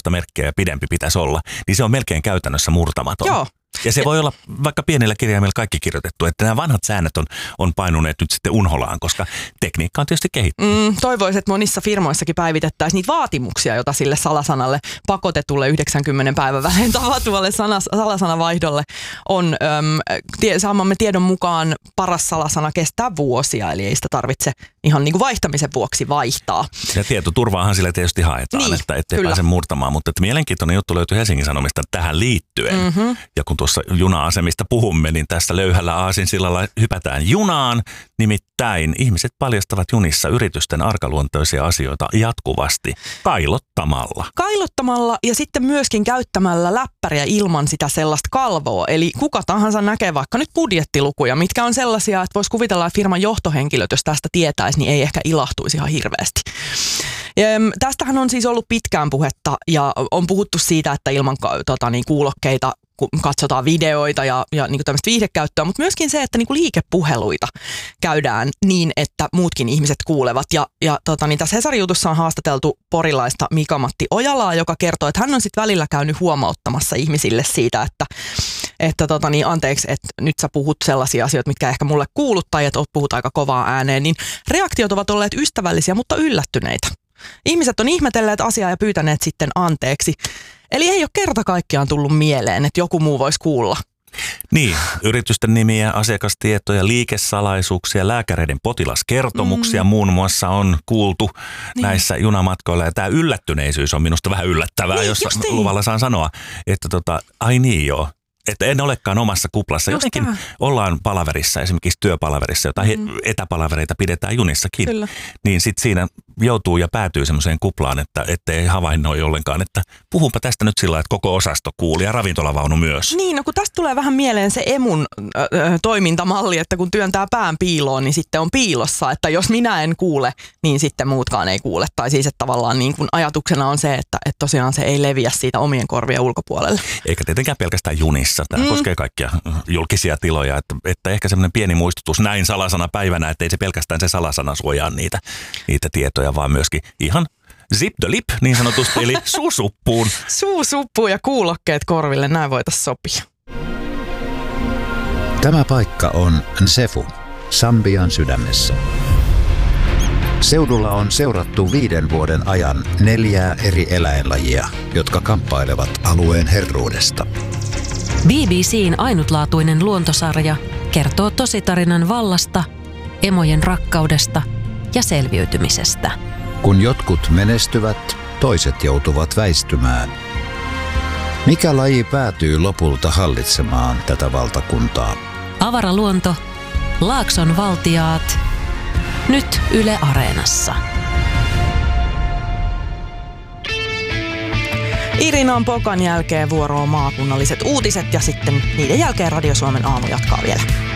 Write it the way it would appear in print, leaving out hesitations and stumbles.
15 merkkiä ja pidempi pitäisi olla, niin se on melkein käytännössä murtamaton. Joo. Ja se voi olla vaikka pienellä kirjaimella kaikki kirjoitettu, että nämä vanhat säännöt on painuneet nyt sitten unholaan, koska tekniikka on tietysti kehittynyt. Toivoisin, että monissa firmoissakin päivitettäisiin niitä vaatimuksia, joita sille salasanalle pakotetulle 90 päivän välein tapahtuvalle salasanavaihdolle on. Saamamme tiedon mukaan paras salasana kestää vuosia, eli ei sitä tarvitse ihan niin kuin vaihtamisen vuoksi vaihtaa. Ja tietoturvaahan sillä tietysti haetaan, niin, että ettei pääse murtamaan, mutta että mielenkiintoinen juttu löytyi Helsingin Sanomista tähän liittyen. Ja kun tuossa juna-asemista puhumme, niin tässä löyhällä aasinsillalla hypätään junaan. Nimittäin ihmiset paljastavat junissa yritysten arkaluontoisia asioita jatkuvasti kailottamalla. Kailottamalla ja sitten myöskin käyttämällä läppäriä ilman sitä sellaista kalvoa. Eli kuka tahansa näkee vaikka nyt budjettilukuja, mitkä on sellaisia, että voisi kuvitella, että firman johtohenkilöt, jos tästä tietäisi, niin ei ehkä ilahtuisi ihan hirveästi. Tästähän on siis ollut pitkään puhetta ja on puhuttu siitä, että ilman kuulokkeita katsotaan videoita ja niin kuin tämmöistä viihdekäyttöä, mutta myöskin se, että niin kuin liikepuheluita käydään niin, että muutkin ihmiset kuulevat. Ja tässä Hesari-jutussa on haastateltu porilaista Mika-Matti Ojalaa, joka kertoo, että hän on sitten välillä käynyt huomauttamassa ihmisille siitä, että anteeksi, että nyt sä puhut sellaisia asioita, mitkä ehkä mulle kuulut tai että puhut aika kovaa ääneen, niin reaktiot ovat olleet ystävällisiä, mutta yllättyneitä. Ihmiset on ihmetelleet asiaa ja pyytäneet sitten anteeksi. Eli ei ole kerta kaikkiaan tullut mieleen, että joku muu voisi kuulla. Niin, yritysten nimiä, asiakastietoja, liikesalaisuuksia, lääkäreiden potilaskertomuksia muun muassa on kuultu näissä junamatkoilla. Ja tämä yllättyneisyys on minusta vähän yllättävää, jos luvalla saan sanoa, että ai niin joo. Että en olekaan omassa kuplassa. Jotenkin ollaan palaverissa, esimerkiksi työpalaverissa, jota etäpalavereita pidetään junissakin. Kyllä. Niin sitten siinä joutuu ja päätyy semmoiseen kuplaan, että ei havainnoi ollenkaan, että puhunpa tästä nyt sillä, että koko osasto kuuli ja ravintolavaunu myös. Niin, no kun tästä tulee vähän mieleen se emun toimintamalli, että kun työntää pään piiloon, niin sitten on piilossa. Että jos minä en kuule, niin sitten muutkaan ei kuule. Tai siis, että tavallaan niin kuin ajatuksena on se, että tosiaan se ei leviä siitä omien korvien ulkopuolelle. Eikä tietenkään pelkästään junissa. Tämä koskee kaikkia julkisia tiloja, että ehkä semmoinen pieni muistutus näin salasanapäivänä, että ei se pelkästään se salasana suojaa niitä tietoja, vaan myöskin ihan zip the lip niin sanotusti, eli suusuppuun. Suusuppuun ja kuulokkeet korville, näin voitaisiin sopia. Tämä paikka on Nsefu, Sambian sydämessä. Seudulla on seurattu 5 vuoden ajan 4 eri eläinlajia, jotka kamppailevat alueen herruudesta. BBC:n ainutlaatuinen luontosarja kertoo tositarinan vallasta, emojen rakkaudesta ja selviytymisestä. Kun jotkut menestyvät, toiset joutuvat väistymään. Mikä laji päätyy lopulta hallitsemaan tätä valtakuntaa? Avaraluonto, Laakson valtiaat, nyt Yle Areenassa. Irinan Pokan jälkeen vuoroon maakunnalliset uutiset ja sitten niiden jälkeen Radio Suomen aamu jatkaa vielä.